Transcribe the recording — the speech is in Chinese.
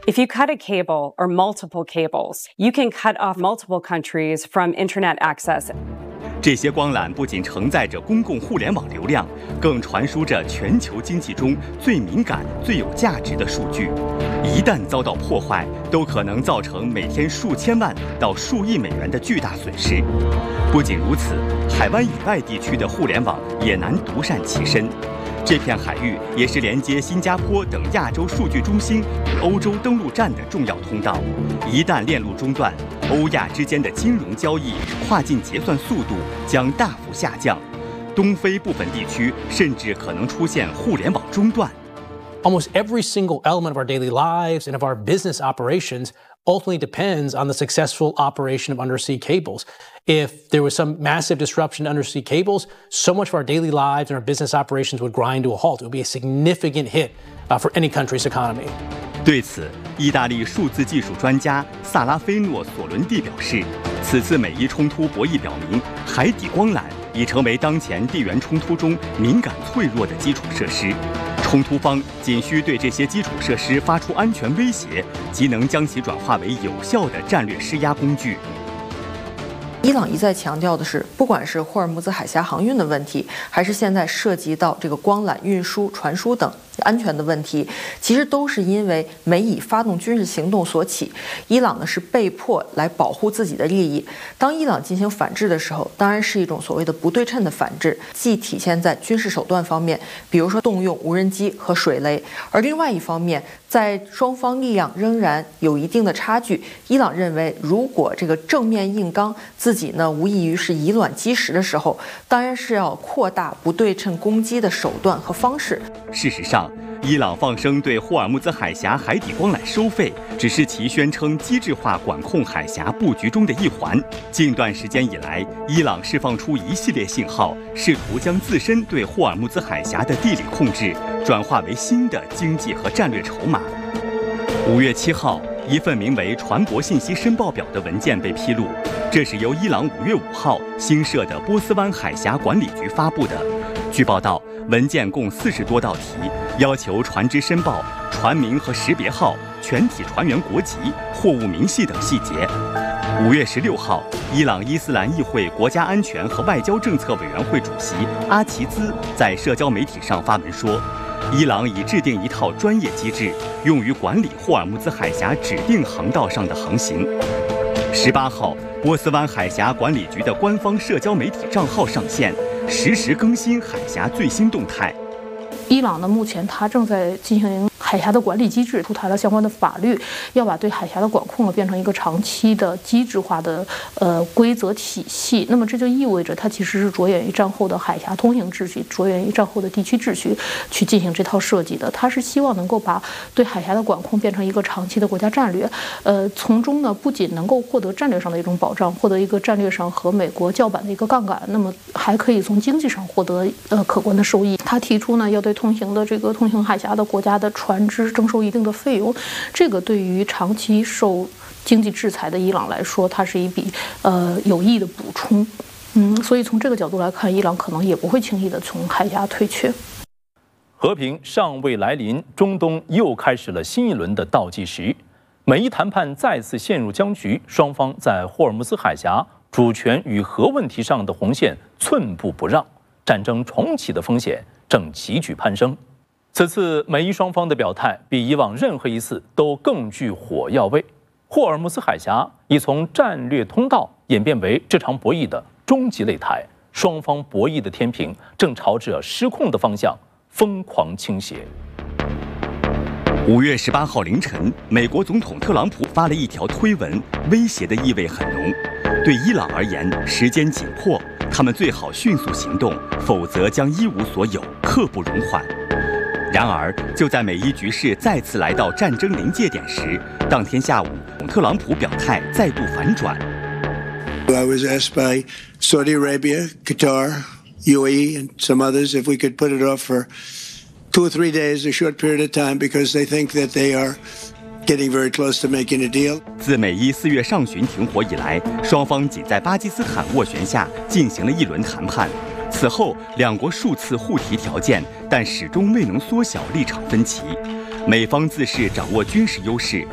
If you cut a cable or multiple cables, you can cut off multiple countries from internet access. 这些光缆不仅承载着公共互联网流量，更传输着全球经济中最敏感、最有价值的数据。一旦遭到破坏，都可能造成每天数千万到数亿美元的巨大损失。不仅如此，海湾以外地区的互联网也难独善其身。这片海域也是连接新加坡等亚洲数据中心与欧洲登陆站的重要通道。一旦链路中断，欧亚之间的金融交易与跨境结算速度将大幅下降，东非部分地区甚至可能出现互联网中断。 Almost every single element of our daily lives and of our business operations ultimately depends on the successful operation of undersea cables. If there was some massive disruption to undersea cables, so much of our daily lives and our business operations would grind to a halt. It would be a significant hit for any country's economy. 对此，意大利数字技术专家萨拉菲诺·索伦蒂表示，此次美伊冲突博弈表明，海底光缆已成为当前地缘冲突中敏感脆弱的基础设施。冲突方仅需对这些基础设施发出安全威胁，即能将其转化为有效的战略施压工具。 伊朗一再强调的是，不管是霍尔木兹海峡航运的问题，还是现在涉及到这个光缆运输、传输等安全的问题，其实都是因为美以发动军事行动所起。伊朗呢是被迫来保护自己的利益。当伊朗进行反制的时候，当然是一种所谓的不对称的反制，既体现在军事手段方面，比如说动用无人机和水雷，而另外一方面，在双方力量仍然有一定的差距。伊朗认为，如果这个正面硬刚，自己呢无异于是以卵击石的时候，当然是要扩大不对称攻击的手段和方式。 事实上，伊朗放声对霍尔木兹海峡海底光缆收费，只是其宣称机制化管控海峡布局中的一环。近段时间以来，伊朗释放出一系列信号，试图将自身对霍尔木兹海峡的地理控制转化为新的经济和战略筹码。5月7号，一份名为《船舶信息申报表》的文件被披露，这是由伊朗5月5号新设的波斯湾海峡管理局发布的。据报道，文件共40多道题，要求船只申报船名和识别号、全体船员国籍、货物明细等细节。5月16号，伊朗伊斯兰议会国家安全和外交政策委员会主席阿齐兹在社交媒体上发文说，伊朗已制定一套专业机制，用于管理霍尔木兹海峡指定航道上的航行。18号，波斯湾海峡管理局的官方社交媒体账号上线，实时更新海峡最新动态。 伊朗呢，目前它正在进行海峡的管理机制，出台了相关的法律，要把对海峡的管控呢变成一个长期的机制化的规则体系。那么这就意味着它其实是着眼于战后的海峡通行秩序，着眼于战后的地区秩序去进行这套设计的。它是希望能够把对海峡的管控变成一个长期的国家战略，从中呢不仅能够获得战略上的一种保障，获得一个战略上和美国叫板的一个杠杆，那么还可以从经济上获得可观的收益。他提出呢要对通行海峡的国家的船只征收一定的费用，这个对于长期受经济制裁的伊朗来说，它是一笔有益的补充。所以从这个角度来看，伊朗可能也不会轻易的从海峡退却。 和平尚未来临，中东又开始了新一轮的倒计时。美伊谈判再次陷入僵局，双方在霍尔木兹海峡主权与核问题上的红线寸步不让，战争重启的风险正急剧攀升。此次美伊双方的表态比以往任何一次都更具火药味。霍尔木兹海峡已从战略通道演变为这场博弈的终极擂台，双方博弈的天平正朝着失控的方向疯狂倾斜。 5月18号凌晨，美国总统特朗普发了一条推文，威胁的意味很浓。对伊朗而言，时间紧迫，他们最好迅速行动，否则将一无所有，刻不容缓。然而，就在美伊局势再次来到战争临界点时，当天下午，特朗普表态再度反转。 I was asked by Saudi Arabia, Qatar, UAE, and some others if we could put it off for 2 or 3 days, a short period of time, because they think that they are getting very close to making a deal. 自美伊4月上旬停火以来，双方仅在巴基斯坦斡旋下进行了一轮谈判。此后，两国数次互提条件，但始终未能缩小立场分歧。美方自恃掌握军事优势，